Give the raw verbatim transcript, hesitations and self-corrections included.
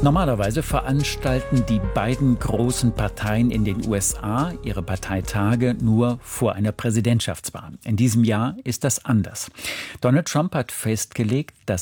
Normalerweise veranstalten die beiden großen Parteien in den U S A ihre Parteitage nur vor einer Präsidentschaftswahl. In diesem Jahr ist das anders. Donald Trump hat festgelegt, dass